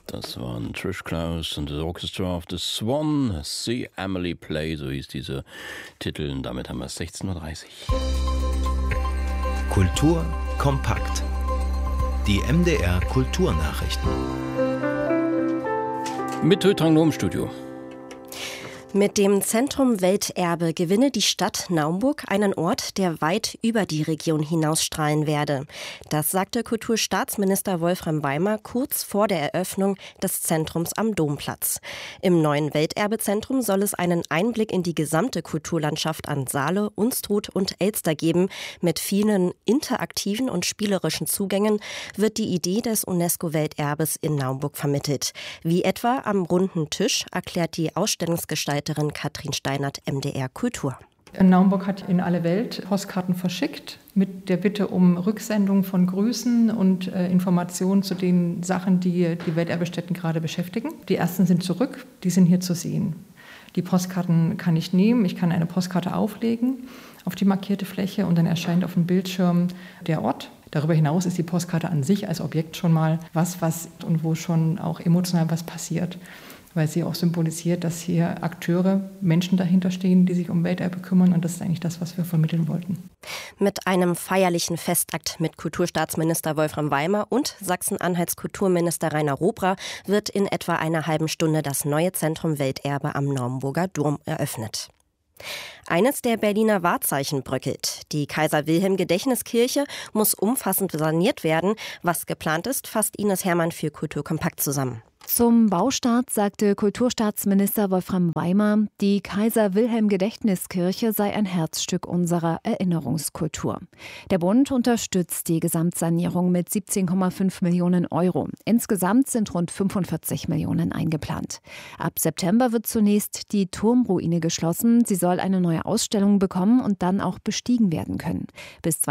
Das waren Trish Klaus und das Orchestra of the Swan. See Emily Play, so hieß dieser Titel. Und damit haben wir es 16.30 Uhr. Kultur kompakt. Die MDR Kulturnachrichten. Mit Tötrang im Studio. Mit dem Zentrum Welterbe gewinne die Stadt Naumburg einen Ort, der weit über die Region hinausstrahlen werde. Das sagte Kulturstaatsminister Wolfram Weimer kurz vor der Eröffnung des Zentrums am Domplatz. Im neuen Welterbezentrum soll es einen Einblick in die gesamte Kulturlandschaft an Saale, Unstrut und Elster geben. Mit vielen interaktiven und spielerischen Zugängen wird die Idee des UNESCO-Welterbes in Naumburg vermittelt. Wie etwa am runden Tisch, erklärt die Ausstellungsgestalterin Katrin Steinert, MDR Kultur. Naumburg hat in alle Welt Postkarten verschickt mit der Bitte um Rücksendung von Grüßen und Informationen zu den Sachen, die die Welterbestätten gerade beschäftigen. Die ersten sind zurück, die sind hier zu sehen. Die Postkarten kann ich nehmen, ich kann eine Postkarte auflegen auf die markierte Fläche und dann erscheint auf dem Bildschirm der Ort. Darüber hinaus ist die Postkarte an sich als Objekt schon mal was und wo schon auch emotional was passiert, weil sie auch symbolisiert, dass hier Akteure, Menschen dahinter stehen, die sich um Welterbe kümmern, und das ist eigentlich das, was wir vermitteln wollten. Mit einem feierlichen Festakt mit Kulturstaatsminister Wolfram Weimer und Sachsen-Anhalts Kulturminister Rainer Robra wird in etwa einer halben Stunde das neue Zentrum Welterbe am Naumburger Dom eröffnet. Eines der Berliner Wahrzeichen bröckelt. Die Kaiser-Wilhelm-Gedächtniskirche muss umfassend saniert werden. Was geplant ist, fasst Ines Hermann für Kultur kompakt zusammen. Zum Baustart sagte Kulturstaatsminister Wolfram Weimer, die Kaiser-Wilhelm-Gedächtniskirche sei ein Herzstück unserer Erinnerungskultur. Der Bund unterstützt die Gesamtsanierung mit 17,5 Millionen Euro. Insgesamt sind rund 45 Millionen eingeplant. Ab September wird zunächst die Turmruine geschlossen. Sie soll eine neue Ausstellung bekommen und dann auch bestiegen werden können. Bis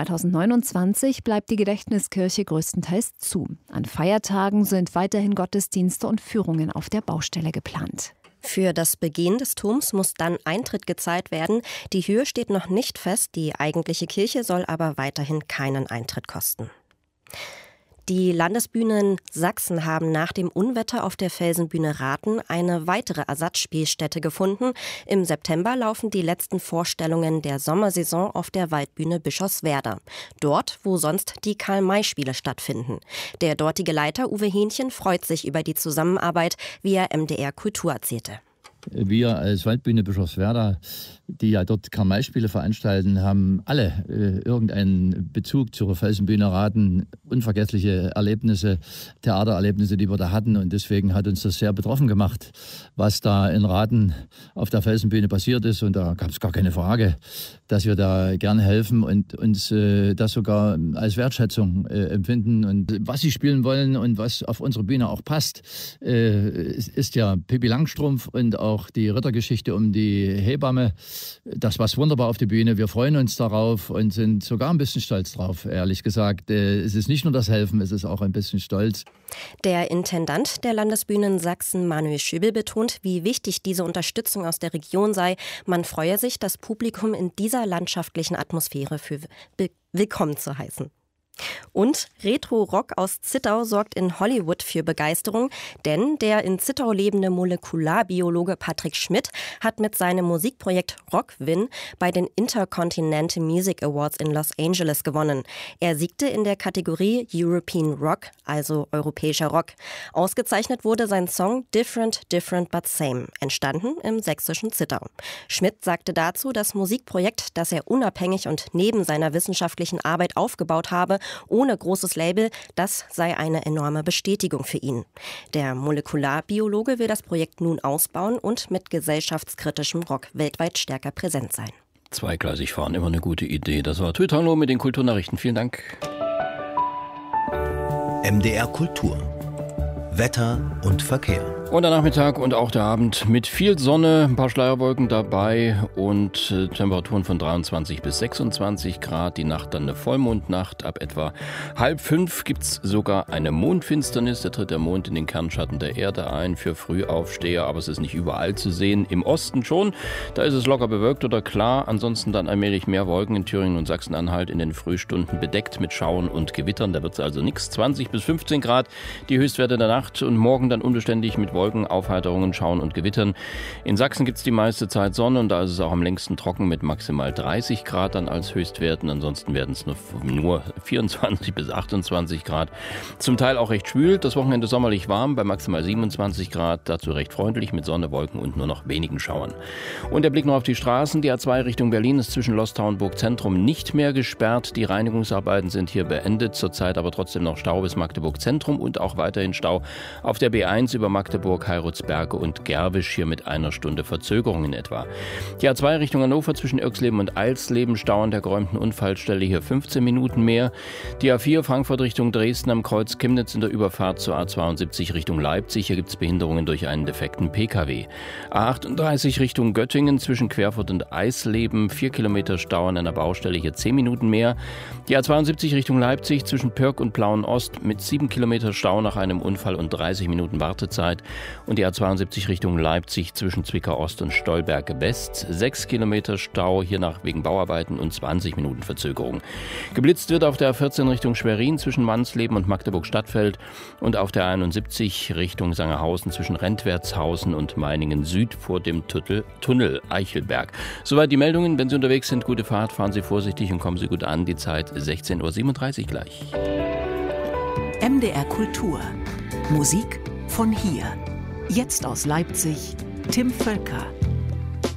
2029 bleibt die Gedächtniskirche größtenteils zu. An Feiertagen sind weiterhin Gottesdienste und Führungen auf der Baustelle geplant. Für das Begehen des Turms muss dann Eintritt gezahlt werden. Die Höhe steht noch nicht fest, die eigentliche Kirche soll aber weiterhin keinen Eintritt kosten. Die Landesbühnen Sachsen haben nach dem Unwetter auf der Felsenbühne Rathen eine weitere Ersatzspielstätte gefunden. Im September laufen die letzten Vorstellungen der Sommersaison auf der Waldbühne Bischofswerda. Dort, wo sonst die Karl-May-Spiele stattfinden. Der dortige Leiter Uwe Hähnchen freut sich über die Zusammenarbeit, wie er MDR Kultur erzählte. Wir als Waldbühne Bischofswerda, die ja dort Karl-May-Spiele veranstalten, haben alle irgendeinen Bezug zur Felsenbühne Rathen. Unvergessliche Erlebnisse, Theatererlebnisse, die wir da hatten. Und deswegen hat uns das sehr betroffen gemacht, was da in Rathen auf der Felsenbühne passiert ist. Und da gab es gar keine Frage, dass wir da gerne helfen und uns das sogar als Wertschätzung empfinden. Und was sie spielen wollen und was auf unsere Bühne auch passt, ist ja Pippi Langstrumpf und auch die Rittergeschichte um die Hebamme. Das passt wunderbar auf die Bühne. Wir freuen uns darauf und sind sogar ein bisschen stolz drauf, ehrlich gesagt. Es ist nicht nur das Helfen, es ist auch ein bisschen Stolz. Der Intendant der Landesbühnen Sachsen, Manuel Schübel, betont, wie wichtig diese Unterstützung aus der Region sei. Man freue sich, das Publikum in dieser landschaftlichen Atmosphäre für willkommen zu heißen. Und Retro-Rock aus Zittau sorgt in Hollywood für Begeisterung, denn der in Zittau lebende Molekularbiologe Patrick Schmidt hat mit seinem Musikprojekt Rockwin bei den Intercontinental Music Awards in Los Angeles gewonnen. Er siegte in der Kategorie European Rock, also europäischer Rock. Ausgezeichnet wurde sein Song Different, Different but Same, entstanden im sächsischen Zittau. Schmidt sagte dazu, das Musikprojekt, das er unabhängig und neben seiner wissenschaftlichen Arbeit aufgebaut habe, ohne großes Label, das sei eine enorme Bestätigung für ihn. Der Molekularbiologe will das Projekt nun ausbauen und mit gesellschaftskritischem Rock weltweit stärker präsent sein. Zweigleisig fahren, immer eine gute Idee. Das war Tütano mit den Kulturnachrichten. Vielen Dank. MDR Kultur. Wetter und Verkehr. Und der Nachmittag und auch der Abend mit viel Sonne, ein paar Schleierwolken dabei und Temperaturen von 23 bis 26 Grad. Die Nacht dann eine Vollmondnacht. Ab etwa 4:30 gibt es sogar eine Mondfinsternis. Da tritt der Mond in den Kernschatten der Erde ein für Frühaufsteher. Aber es ist nicht überall zu sehen. Im Osten schon. Da ist es locker bewölkt oder klar. Ansonsten dann allmählich mehr Wolken in Thüringen und Sachsen-Anhalt in den Frühstunden bedeckt mit Schauern und Gewittern. Da wird es also nichts. 20 bis 15 Grad die Höchstwerte der Nacht und morgen dann unbeständig mit Wolken, Aufheiterungen, Schauern und Gewittern. In Sachsen gibt es die meiste Zeit Sonne und da ist es auch am längsten trocken mit maximal 30 Grad dann als Höchstwerten. Ansonsten werden es nur 24 bis 28 Grad. Zum Teil auch recht schwül. Das Wochenende sommerlich warm bei maximal 27 Grad. Dazu recht freundlich mit Sonne, Wolken und nur noch wenigen Schauern. Und der Blick noch auf die Straßen. Die A2 Richtung Berlin ist zwischen Lostal und Burg Zentrum nicht mehr gesperrt. Die Reinigungsarbeiten sind hier beendet. Zurzeit aber trotzdem noch Stau bis Magdeburg Zentrum und auch weiterhin Stau auf der B1 über Magdeburg, Heirutsberge und Gerwisch, hier mit 1 Stunde Verzögerung in etwa. Die A2 Richtung Hannover zwischen Irxleben und Eilsleben, Stau an der geräumten Unfallstelle, hier 15 Minuten mehr. Die A4 Frankfurt Richtung Dresden am Kreuz Chemnitz in der Überfahrt zur A72 Richtung Leipzig. Hier gibt es Behinderungen durch einen defekten Pkw. A38 Richtung Göttingen zwischen Querfurt und Eisleben, 4 Kilometer Stau an einer Baustelle, hier 10 Minuten mehr. Die A72 Richtung Leipzig zwischen Pörk und Plauen-Ost mit 7 Kilometer Stau nach einem Unfall und 30 Minuten Wartezeit. Und die A72 Richtung Leipzig zwischen Zwickau-Ost und Stolberg-West. 6 Kilometer Stau, hiernach wegen Bauarbeiten und 20 Minuten Verzögerung. Geblitzt wird auf der A14 Richtung Schwerin zwischen Mannsleben und Magdeburg-Stadtfeld und auf der 71 Richtung Sangerhausen zwischen Rentwertshausen und Meiningen Süd vor dem Tunnel Eichelberg. Soweit die Meldungen. Wenn Sie unterwegs sind, gute Fahrt, fahren Sie vorsichtig und kommen Sie gut an. Die Zeit 16:37 Uhr gleich. MDR Kultur. Musik von hier. Jetzt aus Leipzig, Tim Völker.